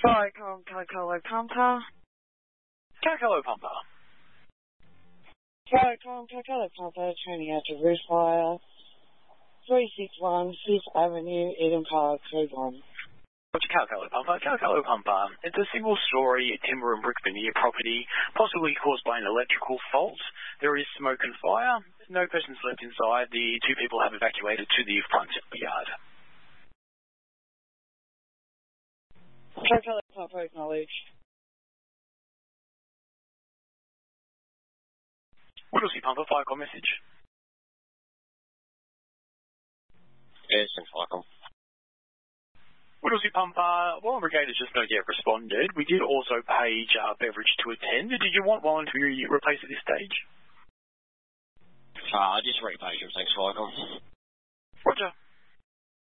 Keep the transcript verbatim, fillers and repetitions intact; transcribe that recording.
Viacom, Kakalo Pumper. Kakalo Pumper. Viacom, Kakalo Pumper, turning out to roof fire. three sixty-one Fifth Avenue, Eden Park, code one. What's your Kakalo Pumper? Kakalo Pumper. It's a single-story timber and brick veneer property, possibly caused by an electrical fault. There is smoke and fire. No persons left inside. The two people have evacuated to the front yard. Kakalo Pumper acknowledged. Whittlesey Pumper, Viacom message. Yes, thanks, Viacom. Whittlesey Pumper, Warren Brigade has just not yet responded. We did also page uh, Beveridge to attend. Did you want Warren to be replaced at this stage? Uh, just repage him, thanks, Viacom. Roger.